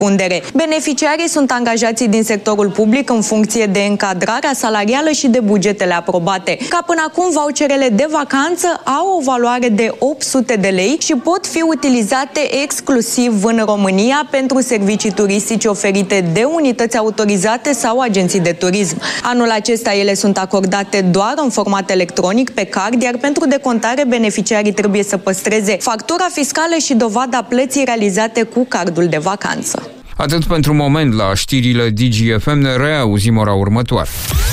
răspundere. Beneficiarii sunt angajații din sectorul public în funcție de încadrarea salarială și de bugetele aprobate. Ca până acum, voucherele de vacanță au o valoare de 800 de lei și pot fi utilizate exclusiv în România pentru servicii turistice oferite de unități autorizate sau agenții de turism. Anul acesta ele sunt acordate doar în format electronic pe card, iar pentru decontare beneficiarii trebuie să păstreze factura fiscală și dovada plății realizate cu cardul de vacanță. Atât pentru moment la știrile Digi FM, ne reauzim ora următoare.